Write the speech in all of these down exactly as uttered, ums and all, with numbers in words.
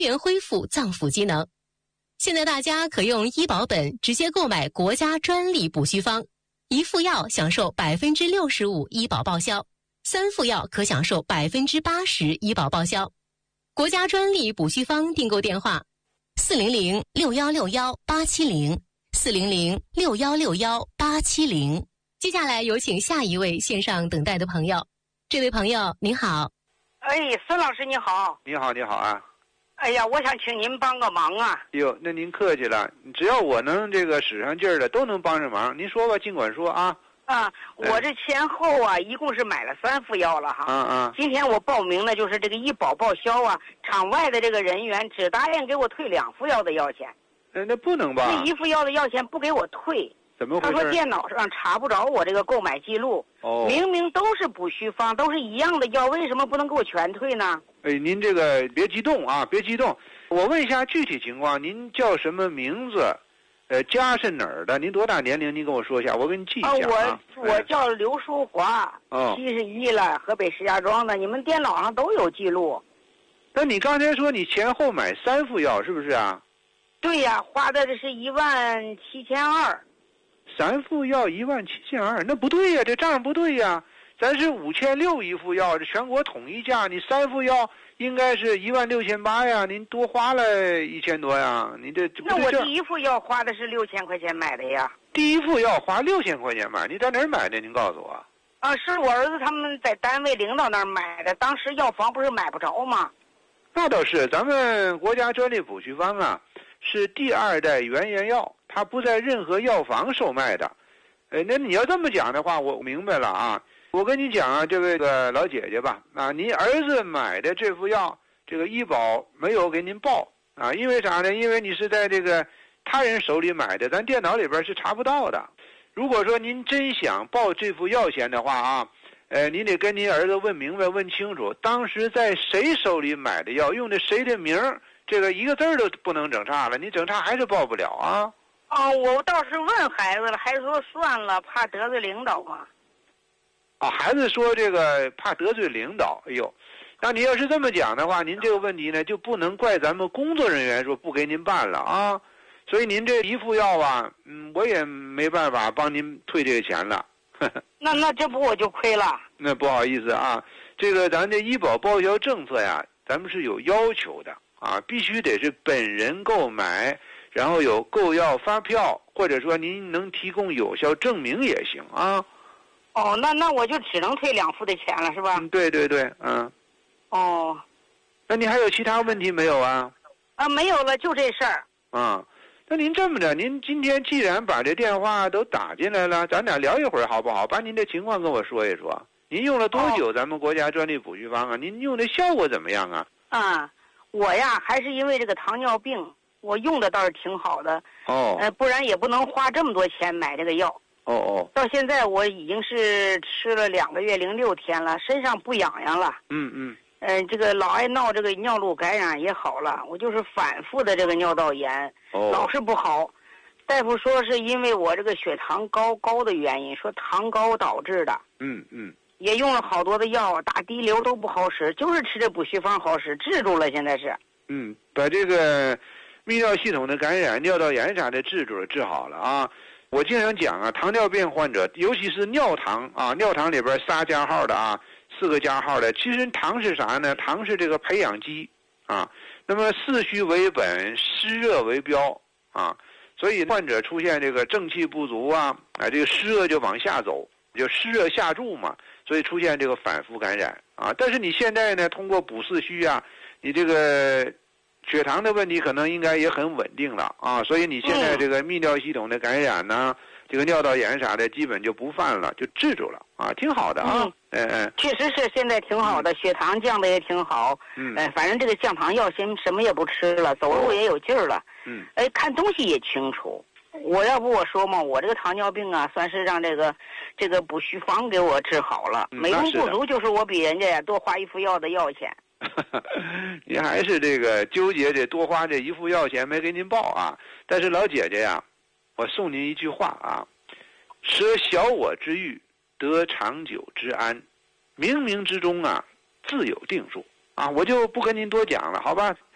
原恢复脏腑机能。现在大家可用医保本直接购买国家专利补虚方，一副药享受百分之六十五医保报销，三副药可享受百分之八十医保报销。国家专利补虚方订购电话：四零零六幺六幺八七零，四零零六幺六幺八七零。接下来有请下一位线上等待的朋友。这位朋友您好。 哎，孙老师你好。 你好，你好啊。 哎呀，我想请您帮个忙啊。 哟，那您客气了，只要我能这个使上劲儿的，都能帮上忙。您说吧，尽管说啊。 啊，我这前后啊，一共是买了三副药了哈。 嗯嗯。 今天我报名的就是这个医保报销啊，场外的这个人员只答应给我退两副药的药钱。 那那不能吧？ 这一副药的药钱不给我退。 怎么回事？ 他说电脑上查不着我这个购买记录。 哦。 明明都是补虚方，都是一样的药，为什么不能给我全退呢？ 哎，您这个别激动啊，别激动。我问一下具体情况，您叫什么名字？呃，家是哪儿的？您多大年龄？您跟我说一下，我给你记一下啊。 啊我我叫刘淑华， 哦， 七十一了，河北石家庄的。你们电脑上都有记录。 那你刚才说你前后买三副药，是不是啊？ 对呀，花的这是一万七千二。 三副药一万七千二，那不对呀，这账不对呀。咱是五千六一副药，这全国统一价，你三副药应该是一万六千八呀，您多花了一千多呀，你这那我第一副药花的是六千块钱买的呀。 第一副药花六千块钱买，你在哪儿买的？您告诉我。 啊，是我儿子他们在单位领导那儿买的，当时药房不是买不着吗？ 那倒是，咱们国家专利补虚方啊，是第二代原研药，它不在任何药房售卖的。呃，那你要这么讲的话，我明白了啊。我跟你讲啊，这位个老姐姐吧，啊，您儿子买的这副药，这个医保没有给您报啊，因为啥呢？因为你是在这个他人手里买的，咱电脑里边是查不到的。如果说您真想报这副药钱的话啊，呃，您得跟您儿子问明白、问清楚，当时在谁手里买的药，用的谁的名儿，这个一个字儿都不能整差了，你整差还是报不了啊。 哦，我倒是问孩子了，孩子说算了，怕得罪领导嘛。 啊，孩子说这个怕得罪领导，哎呦，那你要是这么讲的话，您这个问题呢就不能怪咱们工作人员说不给您办了啊。所以您这一副药啊，嗯，我也没办法帮您退这个钱了。 那那这不我就亏了？ 那不好意思啊，这个咱这医保报销政策呀，咱们是有要求的啊，必须得是本人购买，然后有购药发票，或者说您能提供有效证明也行啊。 哦，那那我就只能退两副的钱了，是吧？ 嗯，对对对，嗯。 哦。 那你还有其他问题没有啊？ 啊，没有了，就这事儿。 啊，那您这么着，您今天既然把这电话都打进来了，咱俩聊一会儿好不好？把您的情况跟我说一说。您用了多久？ 哦、 咱们国家专利补虚方啊？您用的效果怎么样啊？ 啊，我呀还是因为这个糖尿病，我用的倒是挺好的。 哦。 呃，不然也不能花这么多钱买这个药。 哦哦。 到现在我已经是吃了两个月零六天了，身上不痒痒了。 嗯嗯。 嗯、呃，这个老爱闹这个尿路感染也好了，我就是反复的这个尿道炎， 哦、 老是不好。大夫说是因为我这个血糖高高的原因，说糖高导致的。 嗯嗯。 也用了好多的药，打滴流都不好使，就是吃这补虚方好使，治住了。现在是。 嗯，把这个泌尿系统的感染、尿道炎啥的治住了，治好了啊。我经常讲啊，糖尿病患者，尤其是尿糖啊，尿糖里边仨加号的啊，四个加号的，其实糖是啥呢？糖是这个培养基啊。那么四虚为本，湿热为标啊，所以患者出现这个正气不足啊，啊，这个湿热就往下走，就湿热下注嘛，所以出现这个反复感染啊。但是你现在呢，通过补四虚啊，你这个血糖的问题可能应该也很稳定了啊，所以你现在这个泌尿系统的感染呢，这个尿道炎啥的基本就不犯了，就治住了啊，挺好的啊。嗯嗯， 确实是现在挺好的，嗯、血糖降的也挺好。 嗯， 哎、呃，反正这个降糖药先什么也不吃了，走路也有劲儿了。 嗯， 哎，看东西也清楚。我要不我说嘛，我这个糖尿病啊，算是让这个这个补虚方给我治好了。 嗯、 美中不足就是我比人家呀多花一副药的药钱。 你还是这个纠结这多花这一副药钱没给您报啊？但是老姐姐呀，我送您一句话啊：舍小我之欲，得长久之安，冥冥之中啊，自有定数啊！我就不跟您多讲了，好吧？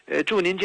呃，祝您。